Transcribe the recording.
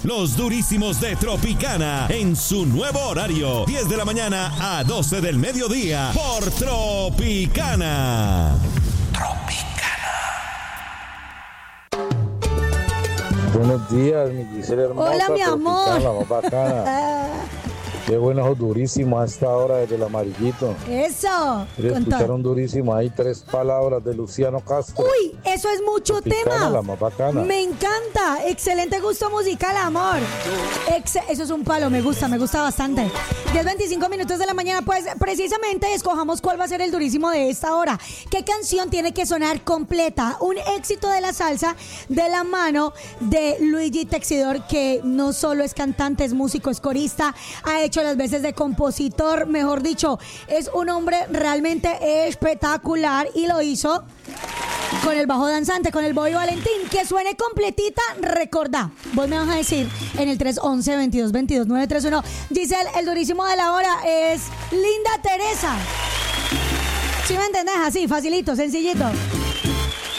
los durísimos de Tropicana, en su nuevo horario, 10 de la mañana a 12 del mediodía, por Tropicana. Buenos días, mi Gisela hermosa. Hola, mi amor. La más bacana. Qué bueno, durísimo a esta hora desde el amarillito. Eso. Escucharon durísimo ahí 3 palabras de Luciano Castro. Uy, eso es mucho Tropicana, tema. la más bacana. Me encanta. Excelente gusto musical, amor. Eso es un palo, me gusta bastante. 10:25 minutos de la mañana, pues precisamente escojamos cuál va a ser el durísimo de esta hora. ¿Qué canción tiene que sonar completa? Un éxito de la salsa de la mano de Luigi Texidor, que no solo es cantante, es músico, es corista, ha hecho las veces de compositor, mejor dicho, es un hombre realmente espectacular y lo hizo con el bajo danzante, con el Bobby Valentín. Que suene completita, recordá. Vos me vas a decir en el 311-2222-931. Giselle, el durísimo de la hora es Linda Teresa. ¿Sí me entendés? Así, facilito, sencillito.